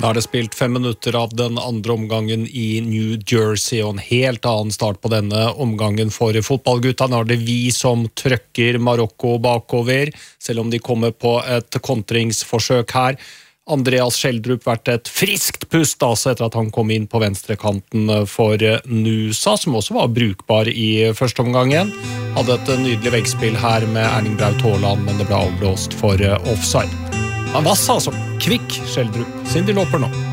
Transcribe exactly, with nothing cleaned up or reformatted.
Da er det spilt fem minutter av den andre omgangen i New Jersey, og en helt annen start på denne omgangen for fotballgutta. Nå er det vi som trøkker Marokko bakover, selv om de kommer på et kontringsforsøk her. Andreas Schjelderup vært et friskt pust altså etter at han kom inn på venstrekanten for Nusa, som også var brukbar i første omgangen. Hadde et nydelig veggspill her med Erling Braut Haaland, men det ble avblåst for offside. Han var altså kvikk, Schjelderup. Cindy Lauper nå.